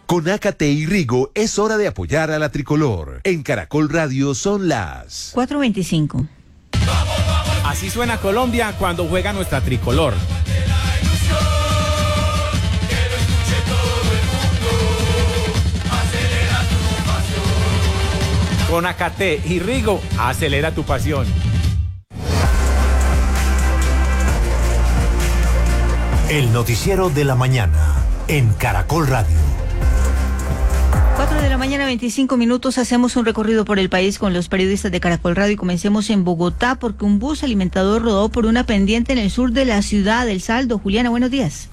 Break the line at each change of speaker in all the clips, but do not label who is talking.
Con Ácate y Rigo es hora de apoyar a la tricolor. En Caracol Radio son las
4:25.
Así suena Colombia cuando juega nuestra tricolor. Con Ácate y Rigo, acelera tu pasión.
El noticiero de la mañana en Caracol Radio.
4:25 a.m. Hacemos un recorrido por el país con los periodistas de Caracol Radio y comencemos en Bogotá porque un bus alimentador rodó por una pendiente en el sur de la ciudad del Saldo. Juliana, buenos días.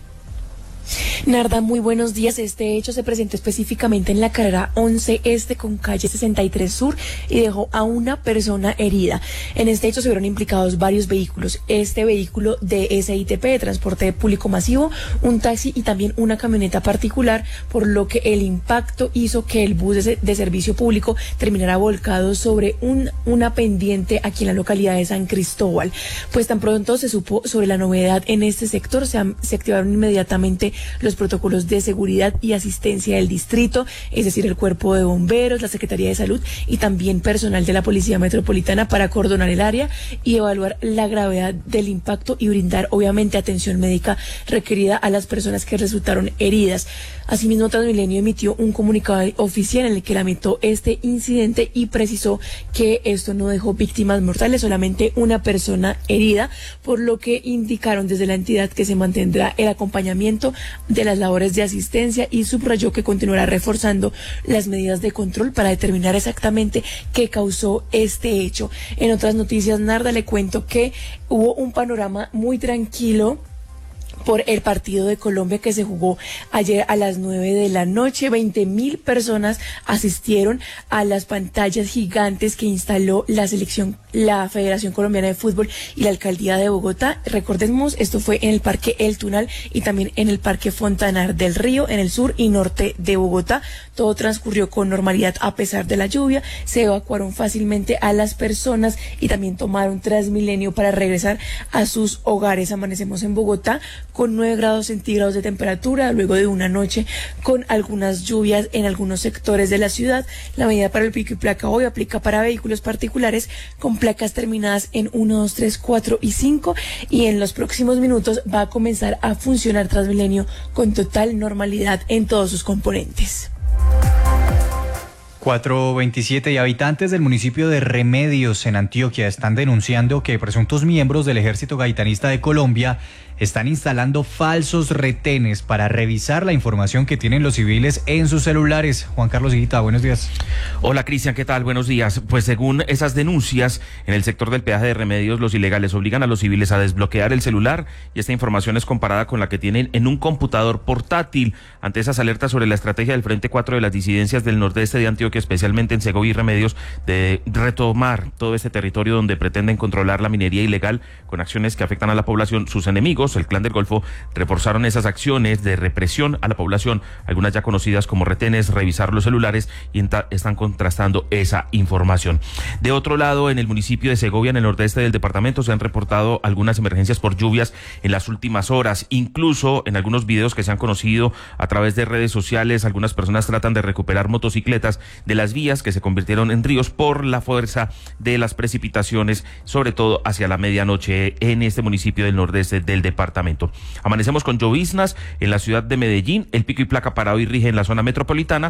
Narda, muy buenos días. Este hecho se presentó específicamente en la carrera 11 Este con calle 63 Sur y dejó a una persona herida. En este hecho se vieron implicados varios vehículos. Este vehículo de SITP, de transporte público masivo, un taxi y también una camioneta particular, por lo que el impacto hizo que el bus de servicio público terminara volcado sobre una pendiente aquí en la localidad de San Cristóbal. Pues tan pronto se supo sobre la novedad en este sector, se activaron inmediatamente los protocolos de seguridad y asistencia del distrito, es decir, el cuerpo de bomberos, la Secretaría de Salud y también personal de la Policía Metropolitana para acordonar el área y evaluar la gravedad del impacto y brindar obviamente atención médica requerida a las personas que resultaron heridas. Asimismo, Transmilenio emitió un comunicado oficial en el que lamentó este incidente y precisó que esto no dejó víctimas mortales, solamente una persona herida, por lo que indicaron desde la entidad que se mantendrá el acompañamiento de las labores de asistencia y subrayó que continuará reforzando las medidas de control para determinar exactamente qué causó este hecho. En otras noticias, Narda, le cuento que hubo un panorama muy tranquilo por el partido de Colombia que se jugó ayer a las 9 de la noche. 20.000 personas asistieron a las pantallas gigantes que instaló la Federación Colombiana de Fútbol y la Alcaldía de Bogotá. Recordemos, esto fue en el Parque El Tunal y también en el Parque Fontanar del Río, en el sur y norte de Bogotá. Todo transcurrió con normalidad a pesar de la lluvia. Se evacuaron fácilmente a las personas y también tomaron Transmilenio para regresar a sus hogares. Amanecemos en Bogotá con 9 grados centígrados de temperatura, luego de una noche con algunas lluvias en algunos sectores de la ciudad. La medida para el pico y placa hoy aplica para vehículos particulares con placas terminadas en 1, 2, 3, 4 y 5, y en los próximos minutos va a comenzar a funcionar Transmilenio con total normalidad en todos sus componentes.
4:27 y habitantes del municipio de Remedios en Antioquia están denunciando que presuntos miembros del Ejército Gaitanista de Colombia están instalando falsos retenes para revisar la información que tienen los civiles en sus celulares. Juan Carlos Higuita, buenos días.
Hola Cristian, ¿qué tal? Buenos días. Pues según esas denuncias, en el sector del peaje de Remedios, los ilegales obligan a los civiles a desbloquear el celular y esta información es comparada con la que tienen en un computador portátil. Ante esas alertas sobre la estrategia del Frente 4 de las disidencias del nordeste de Antioquia, especialmente en Segovia y Remedios, de retomar todo este territorio donde pretenden controlar la minería ilegal con acciones que afectan a la población, sus enemigos, el Clan del Golfo, reforzaron esas acciones de represión a la población, algunas ya conocidas como retenes, revisar los celulares y están contrastando esa información. De otro lado, en el municipio de Segovia, en el nordeste del departamento, se han reportado algunas emergencias por lluvias en las últimas horas. Incluso en algunos videos que se han conocido a través de redes sociales, algunas personas tratan de recuperar motocicletas de las vías que se convirtieron en ríos por la fuerza de las precipitaciones, sobre todo hacia la medianoche en este municipio del nordeste del departamento. Amanecemos con lloviznas en la ciudad de Medellín, el pico y placa para hoy rige en la zona metropolitana